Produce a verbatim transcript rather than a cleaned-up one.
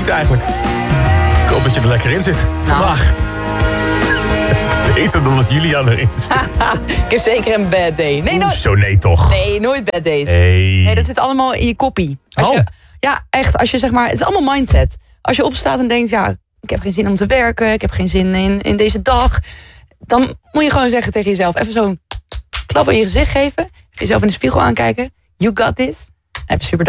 niet eigenlijk. Ik hoop dat je er lekker in zit. Vandaag. Beter dan dat Julian erin zit. Ik heb zeker een bad day. Nee, nooit. Zo nee toch? Nee, nooit bad days. Hey. Nee, dat zit allemaal in je koppie. Als Oh. je, ja, echt. Als je zeg maar, het is allemaal mindset. Als je opstaat en denkt, ja, ik heb geen zin om te werken. Ik heb geen zin in, in deze dag. Dan moet je gewoon zeggen tegen jezelf. Even zo'n klap in je gezicht geven. Jezelf in de spiegel aankijken. You got this. Heb je super dag.